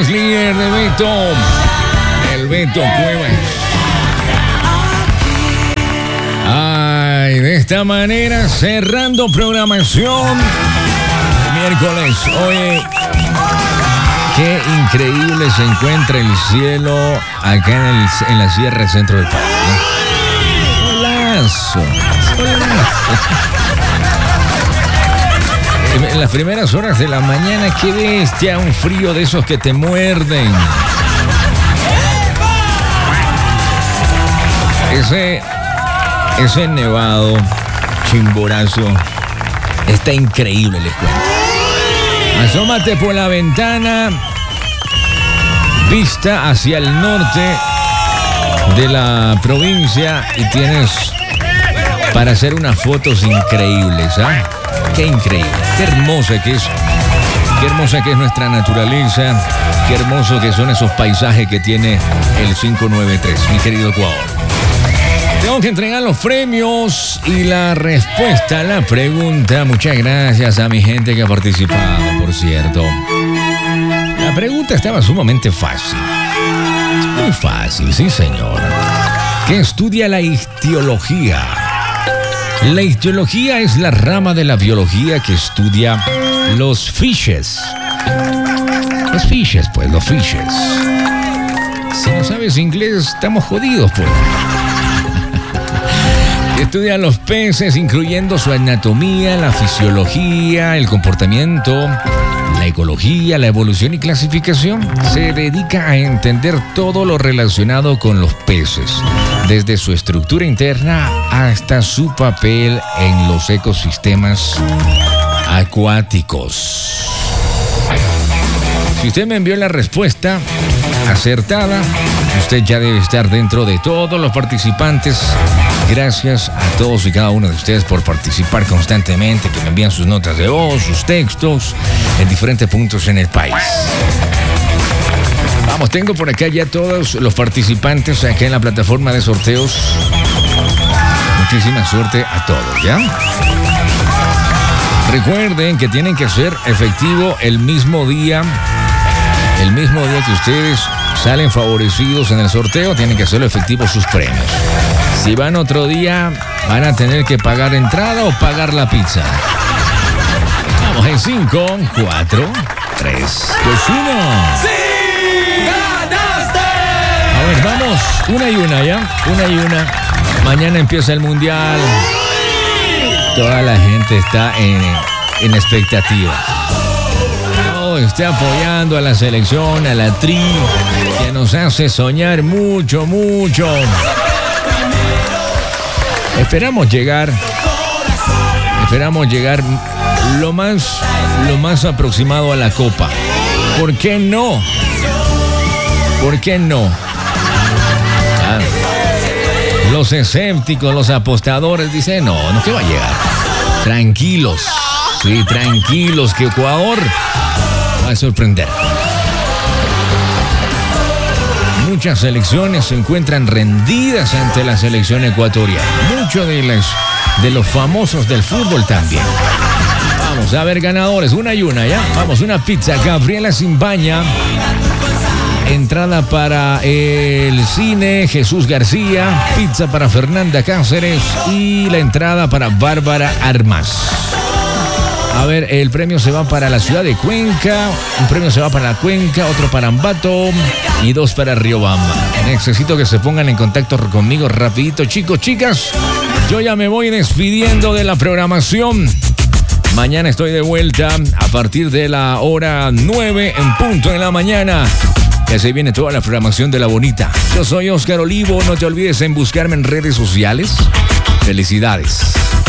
es líder de Beto. El Beto Cuevas. Ay, de esta manera, cerrando programación. Miércoles, oye, qué increíble se encuentra el cielo acá en la Sierra Centro del país. Solazo. En las primeras horas de la mañana, qué bestia, un frío de esos que te muerden. Ese nevado, Chimborazo, está increíble, les cuento. Asómate por la ventana, vista hacia el norte de la provincia y tienes para hacer unas fotos increíbles, ¿ah? Qué increíble, qué hermosa que es nuestra naturaleza, qué hermoso que son esos paisajes que tiene el 593, mi querido Ecuador. Tengo que entregar los premios y la respuesta a la pregunta. Muchas gracias a mi gente que ha participado, por cierto. La pregunta estaba sumamente fácil. Muy fácil, sí, señor. ¿Qué estudia la ictiología? La ictiología es la rama de la biología que estudia los fishes. Los fishes. Si no sabes inglés, estamos jodidos, pues. Estudia los peces, incluyendo su anatomía, la fisiología, el comportamiento, la ecología, la evolución y clasificación. Se dedica a entender todo lo relacionado con los peces, desde su estructura interna hasta su papel en los ecosistemas acuáticos. Si usted me envió la respuesta acertada, usted ya debe estar dentro de todos los participantes. Gracias a todos y cada uno de ustedes por participar constantemente, que me envían sus notas de voz, sus textos, en diferentes puntos en el país. Vamos, tengo por acá ya todos los participantes acá en la plataforma de sorteos. Muchísima suerte a todos, ¿ya? Recuerden que tienen que hacer efectivo el mismo día que ustedes salen favorecidos en el sorteo, tienen que hacerlo efectivo sus premios. Si van otro día, van a tener que pagar entrada o pagar la pizza. Vamos en 5, 4, 3, 2, 1. ¡Sí! ¡Ganaste! A ver, vamos, una y una, ¿ya? Una y una. Mañana empieza el Mundial. Toda la gente está en expectativa. Esté apoyando a la selección, a la tri, que nos hace soñar mucho, mucho. Esperamos llegar lo más aproximado a la Copa. ¿Por qué no? Los escépticos, los apostadores dicen, no, que va a llegar. Tranquilos, sí, tranquilos, que Ecuador va a sorprender. Muchas selecciones se encuentran rendidas ante la selección ecuatoriana. Muchos de los famosos del fútbol también. Vamos a ver ganadores, una y una, ¿ya? Vamos, una pizza, Gabriela Simbaña. Entrada para el cine, Jesús García. Pizza para Fernanda Cáceres. Y la entrada para Bárbara Armas. A ver, el premio se va para la ciudad de Cuenca, un premio se va para Cuenca, otro para Ambato y 2 para Riobamba. Necesito que se pongan en contacto conmigo rapidito, chicos, chicas. Yo ya me voy despidiendo de la programación. Mañana estoy de vuelta a partir de la hora 9 en punto en la mañana. Ya se viene toda la programación de La Bonita. Yo soy Oscar Olivo, no te olvides en buscarme en redes sociales. Felicidades.